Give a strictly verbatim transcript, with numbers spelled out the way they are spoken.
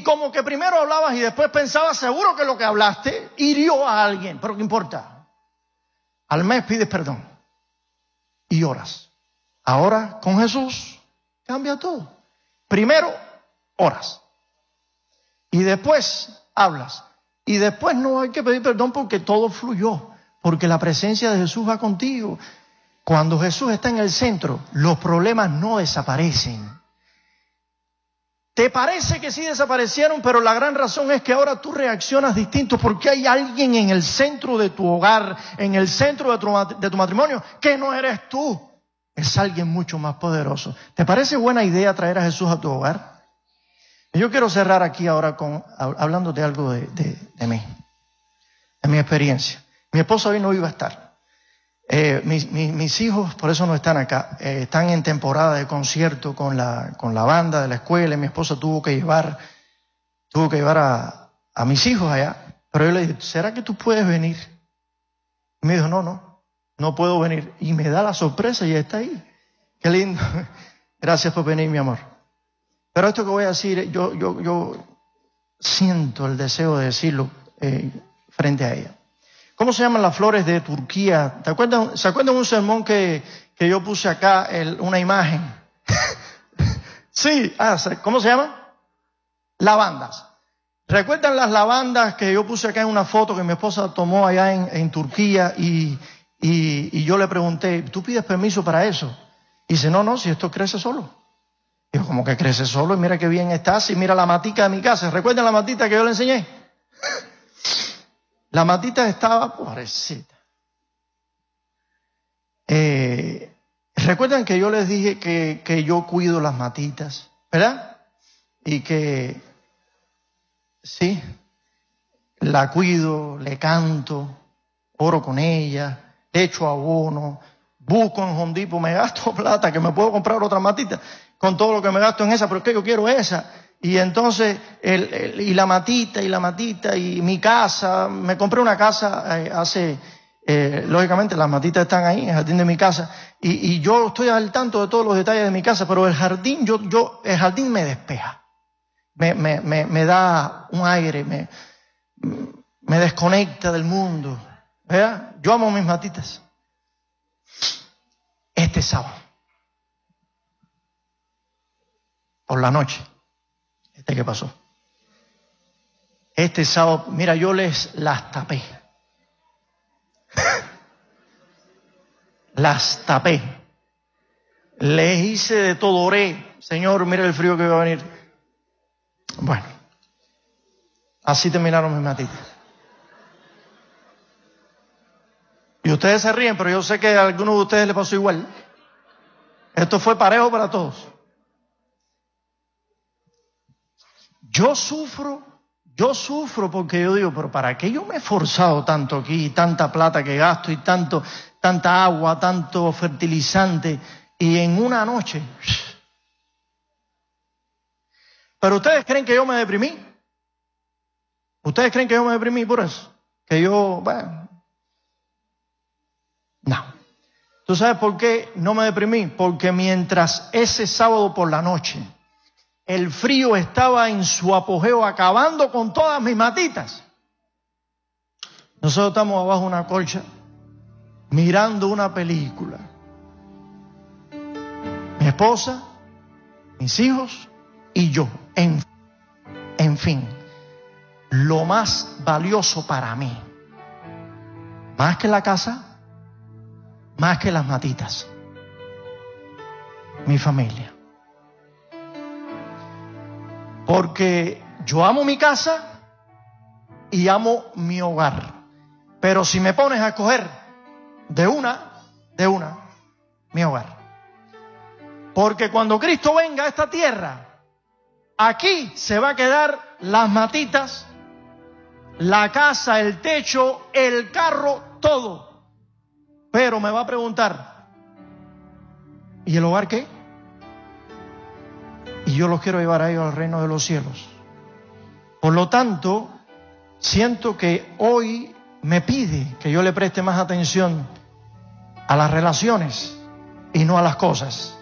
como que primero hablabas y después pensabas, seguro que lo que hablaste hirió a alguien. Pero ¿qué importa? Al mes pides perdón y oras. Ahora con Jesús cambia todo. Primero oras y después hablas. Y después no hay que pedir perdón porque todo fluyó. Porque la presencia de Jesús va contigo. Cuando Jesús está en el centro, los problemas no desaparecen. Te parece que sí desaparecieron, pero la gran razón es que ahora tú reaccionas distinto porque hay alguien en el centro de tu hogar, en el centro de tu, de tu matrimonio, que no eres tú. Es alguien mucho más poderoso. ¿Te parece buena idea traer a Jesús a tu hogar? Yo quiero cerrar aquí ahora con hablando de algo de, de, de mí, de mi experiencia. Mi esposa hoy no iba a estar. Eh, mis, mis, mis hijos, por eso no están acá, eh, están en temporada de concierto con la, con la banda de la escuela. Y mi esposa tuvo que llevar, tuvo que llevar a, a mis hijos allá. Pero yo le dije, ¿será que tú puedes venir? Y me dijo, no, no, no puedo venir. Y me da la sorpresa y está ahí. Qué lindo. Gracias por venir, mi amor. Pero esto que voy a decir, yo, yo, yo siento el deseo de decirlo eh, frente a ella. ¿Cómo se llaman las flores de Turquía? ¿Te acuerdas, ¿Se acuerdan de un sermón que, que yo puse acá, el, una imagen? Sí, ah, ¿cómo se llama? Lavandas. ¿Recuerdan las lavandas que yo puse acá en una foto que mi esposa tomó allá en, en Turquía? Y, y, y yo le pregunté, ¿tú pides permiso para eso? Y dice, no, no, si esto crece solo. Digo, ¿cómo que crece solo? Y mira qué bien estás. Y mira la matica de mi casa. ¿Recuerdan la matita que yo le enseñé? La matita estaba pobrecita. Eh, ¿Recuerdan que yo les dije que, que yo cuido las matitas? ¿Verdad? Y que, sí, la cuido, le canto, oro con ella, le echo abono, busco en Home Depot, me gasto plata, que me puedo comprar otra matita, con todo lo que me gasto en esa, pero es que yo quiero esa. Y entonces, el, el, y la matita, y la matita, y mi casa, me compré una casa eh, hace, eh, lógicamente las matitas están ahí, en el jardín de mi casa, y, y yo estoy al tanto de todos los detalles de mi casa, pero el jardín, yo, yo, el jardín me despeja, me, me, me, me da un aire, me, me desconecta del mundo, ¿verdad? Yo amo mis matitas. Este sábado, por la noche, este que pasó, este sábado, mira, yo les las tapé, las tapé, les hice de todo, oré, Señor, mira el frío que va a venir. Bueno, así terminaron mis matitas. Y ustedes se ríen, pero yo sé que a algunos de ustedes les pasó igual. Esto fue parejo para todos. Yo sufro, yo sufro porque yo digo, pero ¿para qué yo me he esforzado tanto aquí, tanta plata que gasto y tanto, tanta agua, tanto fertilizante, y en una noche? Pero ustedes creen que yo me deprimí. ¿Ustedes creen que yo me deprimí por eso? Que yo, bueno, no. ¿Tú sabes por qué no me deprimí? Porque mientras ese sábado por la noche el frío estaba en su apogeo, acabando con todas mis matitas, nosotros estamos abajo de una colcha, mirando una película. Mi esposa, mis hijos y yo. En, en fin, lo más valioso para mí, más que la casa, más que las matitas, mi familia. Porque yo amo mi casa y amo mi hogar. Pero si me pones a escoger de una, de una, mi hogar. Porque cuando Cristo venga a esta tierra, aquí se va a quedar las matitas, la casa, el techo, el carro, todo. Pero me va a preguntar, ¿y el hogar qué? Y yo los quiero llevar a ellos al reino de los cielos. Por lo tanto, siento que hoy me pide que yo le preste más atención a las relaciones y no a las cosas.